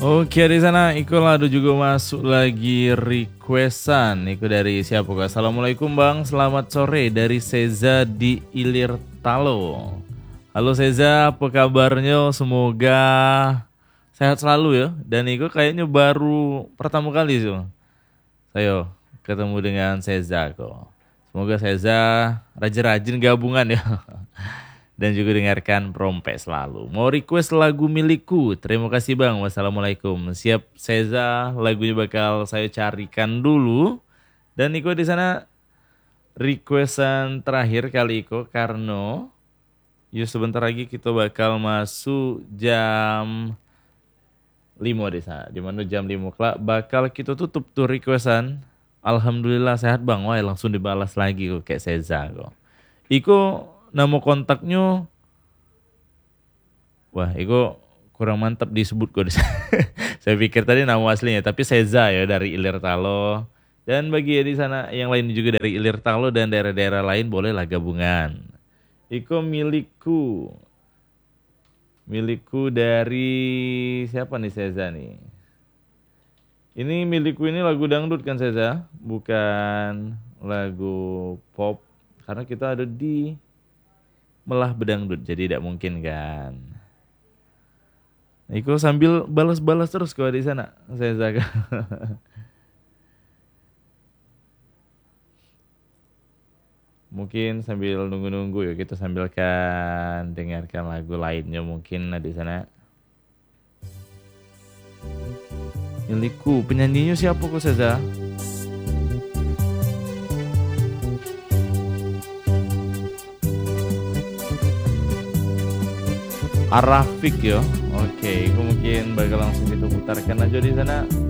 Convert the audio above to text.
Oke, di sana Iko Lado juga masuk lagi requestan. Iko dari siapa kak? Assalamualaikum bang, selamat sore dari Seza di Ilir Talo. Halo Seza, apa kabarnya? Semoga sehat selalu ya. Dan Iko kayaknya baru pertama kali sih. Saya ketemu dengan Seza kok. Semoga Seza rajin-rajin gabungan ya. Dan juga dengarkan Prompe selalu. Mau request lagu milikku? Terima kasih bang. Wassalamualaikum. Siap Seza, lagunya bakal saya carikan dulu. Dan Iko di sana requestan terakhir kali Iko karena yuk sebentar lagi kita bakal masuk jam 5 di sana. Dimana jam 5 kelak bakal kita tutup tuh requestan. Alhamdulillah sehat bang. Wah langsung dibalas lagi kok kayak Seza kok. Iko nama kontaknya, wah, itu kurang mantap disebut kok. Saya pikir tadi nama aslinya, tapi Seza ya dari Ilir Talo. Dan bagi di sana yang lain juga dari Ilir Talo dan daerah-daerah lain bolehlah gabungan. Iko milikku dari siapa nih Seza nih? Ini milikku ini lagu dangdut kan Seza, bukan lagu pop. Karena kita ada di Melah Bedangdut, jadi tidak mungkin kan. Iko sambil balas-balas terus kalau di sana, saya jaga. Mungkin sambil nunggu-nunggu ya kita sambilkan dengarkan lagu lainnya mungkin di sana. Milikku, penyanyinya siapa kok Seza? Arafik ya. Oke, itu mungkin bakal langsung kita putarkan aja di sana.